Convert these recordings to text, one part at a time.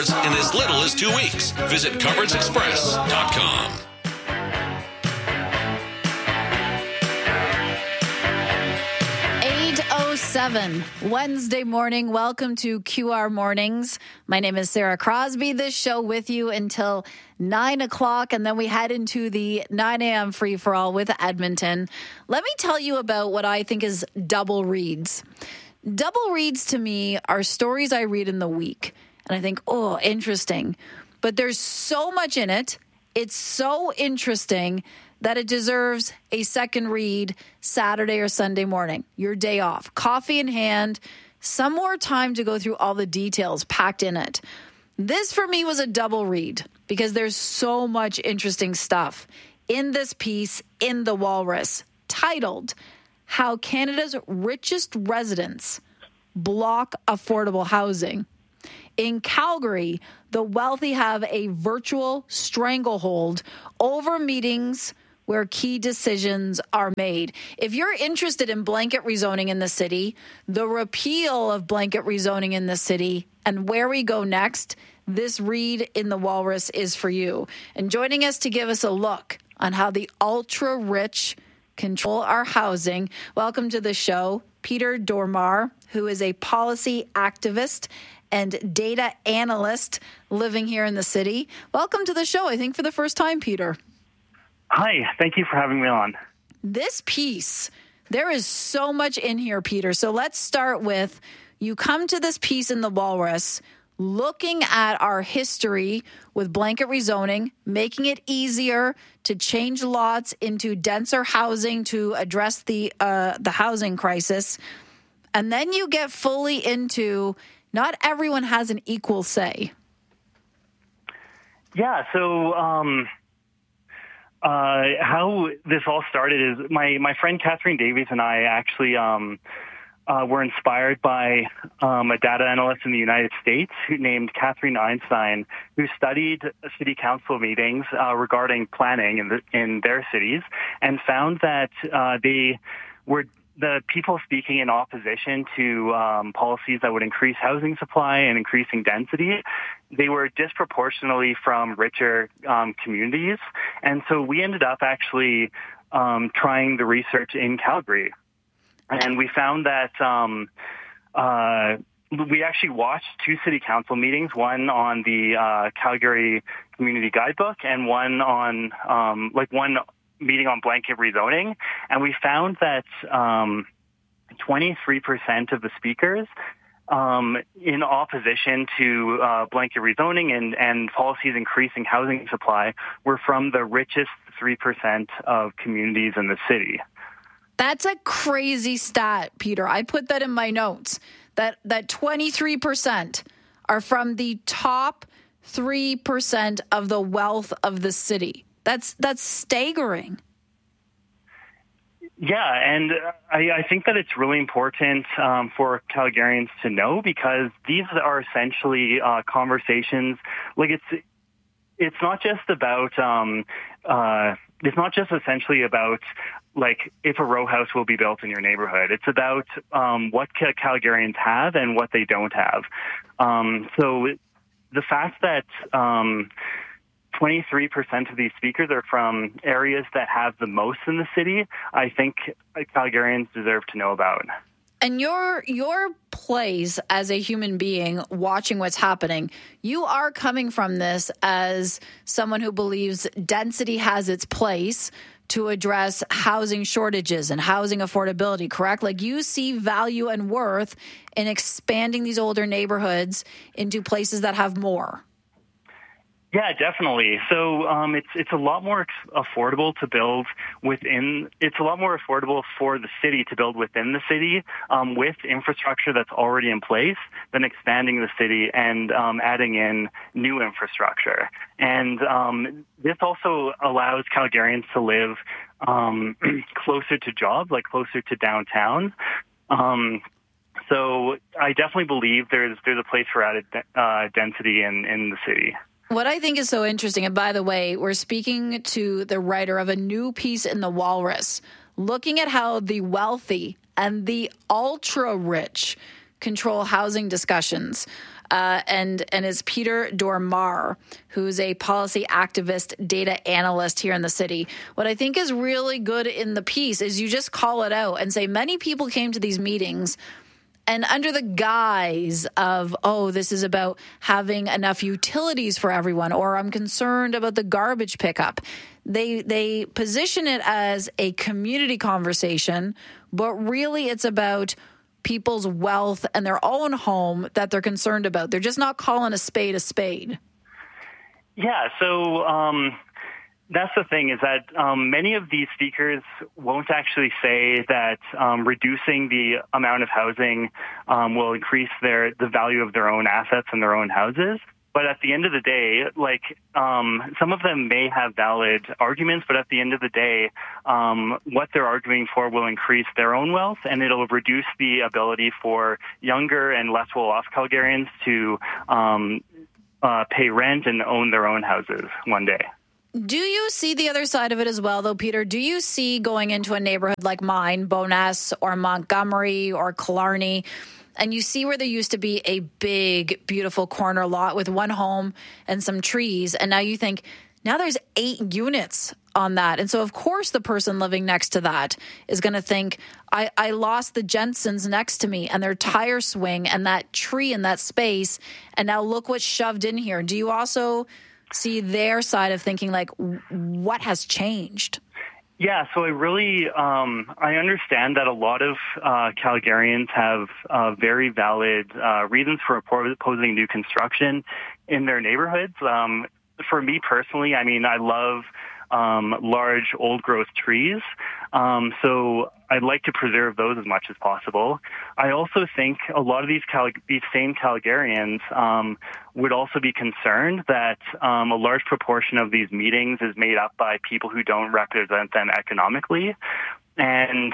in as little as 2 weeks. Visit cupboardsexpress.com. 8:07 Wednesday morning. Welcome to QR Mornings. My name is Sarah Crosby. This show with you until 9 o'clock, and then we head into the 9 a.m. free-for-all with Edmonton. Let me tell you about what I think is double reads. Double reads to me are stories I read in the week. And I think, oh, interesting. But there's so much in it. It's so interesting that it deserves a second read Saturday or Sunday morning, your day off, coffee in hand, some more time to go through all the details packed in it. This for me was a double read because there's so much interesting stuff in this piece in The Walrus titled, How Canada's Richest Residents Block Affordable Housing. In Calgary, the wealthy have a virtual stranglehold over meetings where key decisions are made. If you're interested in blanket rezoning in the city, the repeal of blanket rezoning in the city, and where we go next, this read in The Walrus is for you. And joining us to give us a look on how the ultra-rich control our housing, welcome to the show, Peter Dormar, who is a policy activist and data analyst living here in the city. Welcome to the show, I think, for the first time, Peter. Hi, thank you for having me on. This piece, there is so much in here, Peter. So let's start with, you come to this piece in The Walrus looking at our history with blanket rezoning, making it easier to change lots into denser housing to address the housing crisis. And then you get fully into not everyone has an equal say. Yeah, so how this all started is my friend Catherine Davies and I actually were inspired by a data analyst in the United States named Catherine Einstein, who studied city council meetings regarding planning in their cities and found that they were the people speaking in opposition to policies that would increase housing supply and increasing density, they were disproportionately from richer communities. And so we ended up actually trying the research in Calgary. And we found that we actually watched two city council meetings, one on the Calgary Community Guidebook and one on one meeting on blanket rezoning, and we found that 23% of the speakers in opposition to blanket rezoning and policies increasing housing supply were from the richest 3% of communities in the city. That's a crazy stat, Peter. I put that in my notes, that 23% are from the top 3% of the wealth of the city. That's staggering. Yeah, and I think that it's really important for Calgarians to know because these are essentially conversations. Like it's not just about it's not just essentially about like if a row house will be built in your neighborhood. It's about what Calgarians have and what they don't have. So the fact that 23% of these speakers are from areas that have the most in the city, I think Calgarians deserve to know about. And your place as a human being watching what's happening, you are coming from this as someone who believes density has its place to address housing shortages and housing affordability, correct? Like you see value and worth in expanding these older neighborhoods into places that have more. Yeah, definitely. So it's a lot more affordable to build within. It's a lot more affordable for the city to build within the city with infrastructure that's already in place than expanding the city and adding in new infrastructure. And this also allows Calgarians to live closer to jobs, like closer to downtown. So I definitely believe there's a place for added density in the city. What I think is so interesting, and by the way, we're speaking to the writer of a new piece in The Walrus, looking at how the wealthy and the ultra-rich control housing discussions. and is Peter Dormar, who's a policy activist, data analyst here in the city. What I think is really good in the piece is you just call it out and say many people came to these meetings and under the guise of, oh, this is about having enough utilities for everyone, or I'm concerned about the garbage pickup. They position it as a community conversation, but really it's about people's wealth and their own home that they're concerned about. They're just not calling a spade a spade. Yeah, so that's the thing, is that many of these speakers won't actually say that reducing the amount of housing will increase the value of their own assets and their own houses. But at the end of the day, some of them may have valid arguments, but at the end of the day, what they're arguing for will increase their own wealth, and it'll reduce the ability for younger and less well-off Calgarians to pay rent and own their own houses one day. Do you see the other side of it as well, though, Peter? Do you see going into a neighborhood like mine, Bowness or Montgomery or Killarney, and you see where there used to be a big, beautiful corner lot with one home and some trees, and now you think, now there's 8 units on that. And so, of course, the person living next to that is going to think, I lost the Jensens next to me and their tire swing and that tree in that space, and now look what's shoved in here. Do you also see their side of thinking, like, what has changed? Yeah, so I understand that a lot of Calgarians have very valid reasons for opposing new construction in their neighborhoods. For me personally, I mean, I love large old growth trees, so I'd like to preserve those as much as possible. I also think a lot of these same Calgarians would also be concerned that a large proportion of these meetings is made up by people who don't represent them economically. And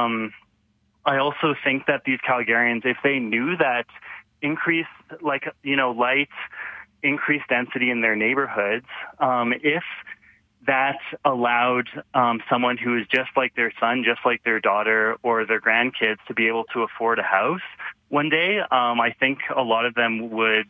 I also think that these Calgarians, if they knew that increased, lights, increased density in their neighborhoods, if that allowed someone who is just like their son, just like their daughter, or their grandkids to be able to afford a house one day, I think a lot of them would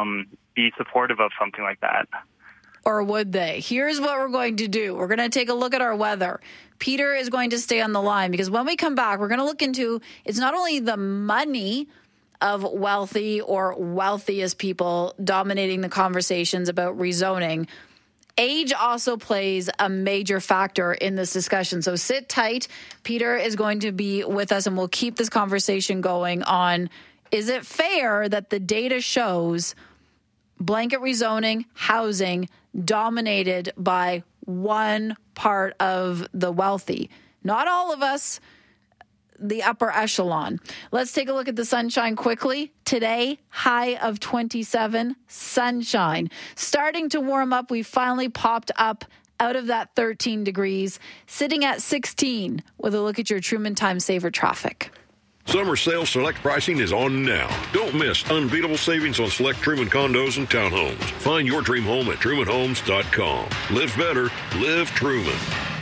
be supportive of something like that. Or would they? Here's what we're going to do. We're going to take a look at our weather. Peter is going to stay on the line because when we come back, we're going to look into, it's not only the money of wealthy or wealthiest people dominating the conversations about rezoning. Age also plays a major factor in this discussion. So sit tight. Peter is going to be with us, and we'll keep this conversation going on, is it fair that the data shows blanket rezoning, housing, dominated by one part of the wealthy? Not all of us, the upper echelon. Let's take a look at the sunshine quickly. Today, high of 27, sunshine. Starting to warm up. We finally popped up out of that 13 degrees, sitting at 16 with a look at your Truman Time Saver traffic. Summer sale select pricing is on now. Don't miss unbeatable savings on select Truman condos and townhomes. Find your dream home at trumanhomes.com. Live better, live Truman.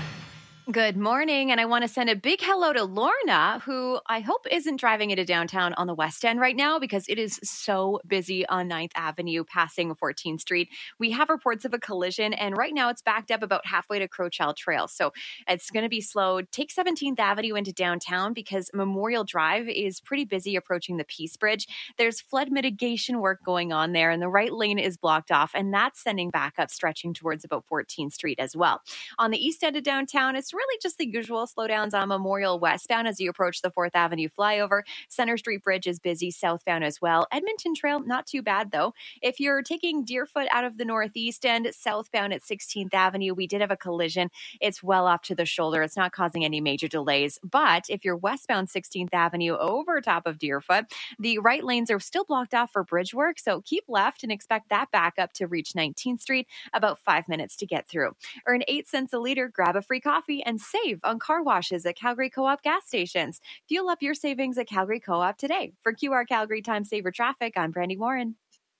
Good morning, and I want to send a big hello to Lorna, who I hope isn't driving into downtown on the West End right now because it is so busy on 9th Avenue passing 14th Street. We have reports of a collision, and right now it's backed up about halfway to Crowchild Trail, so it's going to be slow. Take 17th Avenue into downtown because Memorial Drive is pretty busy approaching the Peace Bridge. There's flood mitigation work going on there, and the right lane is blocked off, and that's sending backup stretching towards about 14th Street as well. On the east end of downtown, it's really just the usual slowdowns on Memorial westbound as you approach the 4th Avenue flyover. Center Street Bridge is busy southbound as well. Edmonton Trail, not too bad though. If you're taking Deerfoot out of the northeast end, southbound at 16th Avenue, we did have a collision. It's well off to the shoulder. It's not causing any major delays. But if you're westbound 16th Avenue over top of Deerfoot, the right lanes are still blocked off for bridge work. So keep left and expect that backup to reach 19th Street, about 5 minutes to get through. Earn 8 cents a liter, grab a free coffee, and save on car washes at Calgary Co-op gas stations. Fuel up your savings at Calgary Co-op today. For QR Calgary Time Saver Traffic, I'm Brandy Warren.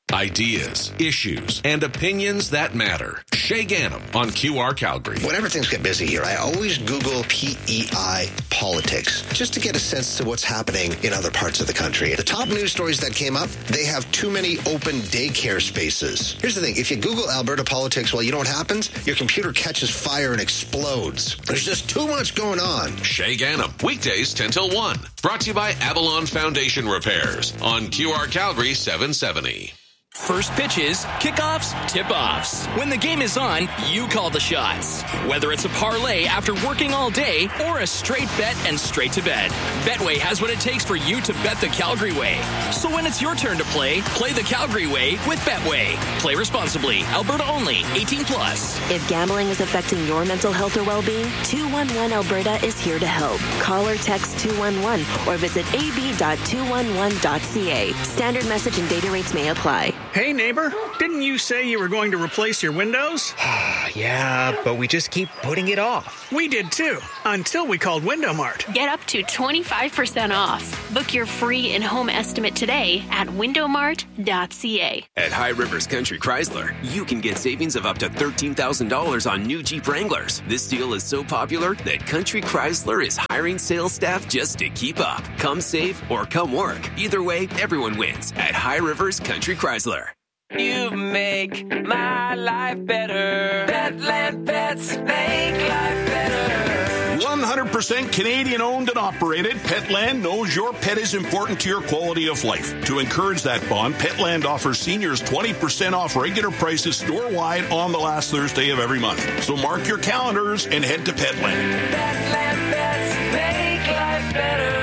Ideas, issues, and opinions that matter. Shay Ganem on QR Calgary. Whenever things get busy here, I always Google PEI politics just to get a sense to what's happening in other parts of the country. The top news stories that came up, they have too many open daycare spaces. Here's the thing. If you Google Alberta politics, well, you know what happens? Your computer catches fire and explodes. There's just too much going on. Shay Ganem, weekdays 10 till 1. Brought to you by Avalon Foundation Repairs on QR Calgary 770. First pitches, kickoffs, tip-offs. When the game is on, you call the shots. Whether it's a parlay after working all day or a straight bet and straight to bed, Betway has what it takes for you to bet the Calgary way. So when it's your turn to play the Calgary way with Betway. Play responsibly. Alberta only. 18 plus. If gambling is affecting your mental health or well-being, 211 Alberta is here to help. Call or text 211 or visit ab.211.ca. Standard message and data rates may apply. Hey, neighbor, didn't you say you were going to replace your windows? Yeah, but we just keep putting it off. We did too, until we called Window Mart. Get up to 25% off. Book your free in-home estimate today at windowmart.ca. At High Rivers Country Chrysler, you can get savings of up to $13,000 on new Jeep Wranglers. This deal is so popular that Country Chrysler is hiring sales staff just to keep up. Come save or come work. Either way, everyone wins at High Rivers Country Chrysler. You make my life better. Petland Pets make life better. 100% Canadian owned and operated, Petland knows your pet is important to your quality of life. To encourage that bond, Petland offers seniors 20% off regular prices store-wide on the last Thursday of every month. So mark your calendars and head to Petland. Petland Pets make life better.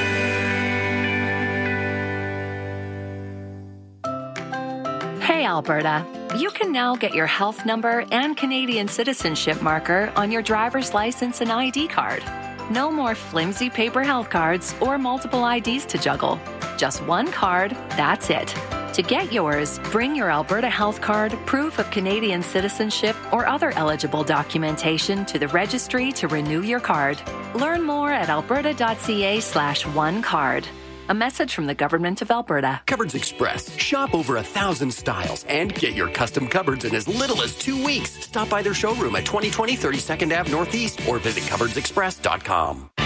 Hey, Alberta. You can now get your health number and Canadian citizenship marker on your driver's license and ID card. No more flimsy paper health cards or multiple IDs to juggle. Just one card, that's it. To get yours, bring your Alberta health card, proof of Canadian citizenship, or other eligible documentation to the registry to renew your card. Learn more at alberta.ca/onecard. A message from the Government of Alberta. Cupboards Express. Shop over 1,000 styles and get your custom cupboards in as little as 2 weeks. Stop by their showroom at 2020 32nd Ave Northeast or visit cupboardsexpress.com.